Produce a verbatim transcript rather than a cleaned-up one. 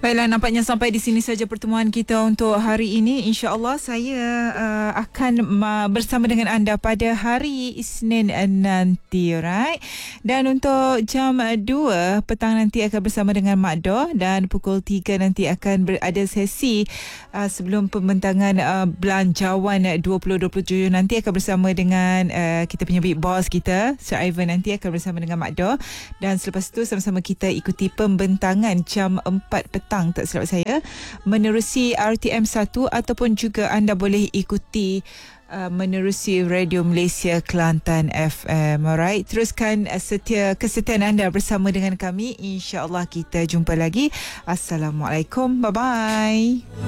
Baiklah, nampaknya sampai di sini saja pertemuan kita untuk hari ini. InsyaAllah saya uh, akan uh, bersama dengan anda pada hari Isnin nanti, right? Dan untuk jam dua petang nanti akan bersama dengan Mak Doh, dan pukul tiga nanti akan berada sesi uh, sebelum pembentangan uh, belanjawan dua ribu dua puluh tujuh nanti akan bersama dengan uh, kita punya big boss kita, Sir Ivan, nanti akan bersama dengan Mak Doh. Dan selepas itu sama-sama kita ikuti pembentangan jam empat petang, tak silap saya, menerusi R T M satu, ataupun juga anda boleh ikuti uh, menerusi Radio Malaysia Kelantan F M. Alright, teruskan uh, setia kesetiaan anda bersama dengan kami. InsyaAllah kita jumpa lagi. Assalamualaikum, bye bye.